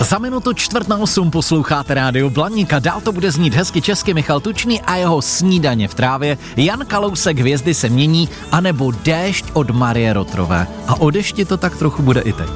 Za minutu 7:45 posloucháte Rádio Blaník a dál to bude znít hezky česky Michal Tučný a jeho Snídaně v trávě, Jan Kalousek Hvězdy se mění, anebo Déšť od Marie Rotrové. A o dešti to tak trochu bude i teď.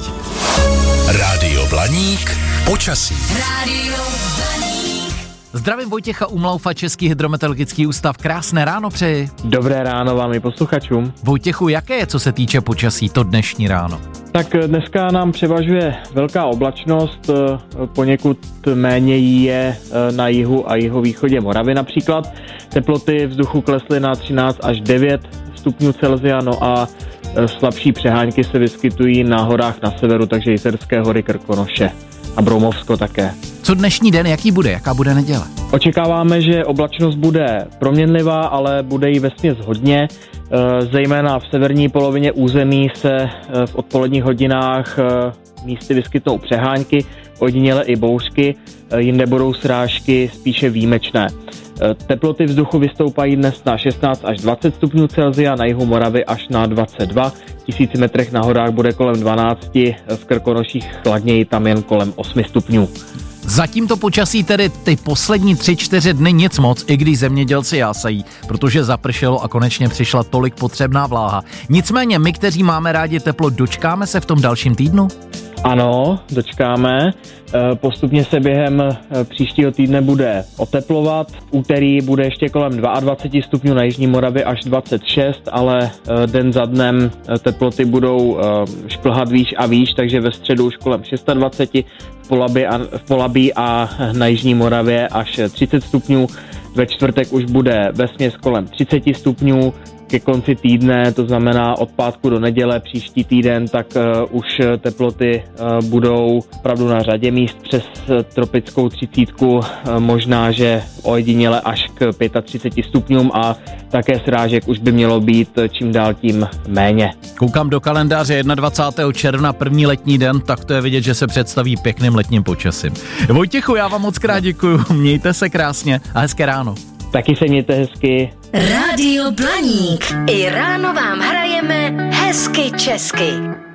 Rádio Blaník, počasí. Rádio Blaník. Zdravím Vojtěcha Umlaufa, Český hydrometeorologický ústav. Krásné ráno přeji. Dobré ráno vám i posluchačům. Vojtěchu, jaké je, co se týče počasí, to dnešní ráno? Tak dneska nám převažuje velká oblačnost, poněkud méně jí je na jihu a jihovýchodě Moravy například. Teploty vzduchu klesly na 13 až 9 stupňů Celsia, no a slabší přehánky se vyskytují na horách na severu, takže Jizerské hory, Krkonoše a Broumovsko také. Co dnešní den, jaký bude, jaká bude neděle? Očekáváme, že oblačnost bude proměnlivá, ale bude jí vesměs hodně. Zejména v severní polovině území se v odpoledních hodinách místy vyskytnou přehánky, ojediněle i bouřky, jinde budou srážky spíše výjimečné. Teploty vzduchu vystoupají dnes na 16 až 20 stupňů Celsia, na jihu Moravy až na 22. V 1000 metrech na horách bude kolem 12, v Krkonoších chladněji, tam jen kolem 8 stupňů. Zatím to počasí tedy ty poslední 3-4 dny nic moc, i když zemědělci jásají, protože zapršelo a konečně přišla tolik potřebná vláha. Nicméně my, kteří máme rádi teplo, dočkáme se v tom dalším týdnu? Ano, dočkáme. Postupně se během příštího týdne bude oteplovat. V úterý bude ještě kolem 22 stupňů, na jižní Moravě až 26, ale den za dnem teploty budou šplhat výš a výš, takže ve středu už kolem 26, v Polabí a na jižní Moravě až 30 stupňů. Ve čtvrtek už bude vesměs kolem 30 stupňů. Ke konci týdne, to znamená od pátku do neděle příští týden, tak už teploty budou opravdu na řadě míst přes tropickou 30, možná, že ojediněle až k 35 stupňům a také srážek už by mělo být čím dál tím méně. Koukám do kalendáře 21. června, první letní den, tak to je vidět, že se představí pěkným letním počasím. Vojtěchu, já vám moc krát děkuju, mějte se krásně a hezké ráno. Taky se mějte hezky. Rádio Blaník. I ráno vám hrajeme hezky česky.